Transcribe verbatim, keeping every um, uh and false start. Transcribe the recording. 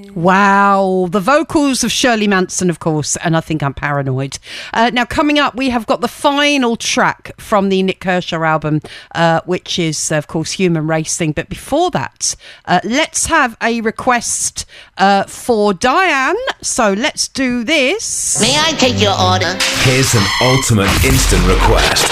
Wow, the vocals of Shirley Manson, of course, and I Think I'm Paranoid. Uh, now, coming up, we have got the final track from the Nik Kershaw album, uh, which is, of course, Human Racing. But before that, uh, let's have a request uh, for Diane. So let's do this. May I take your order? Here's an ultimate instant request.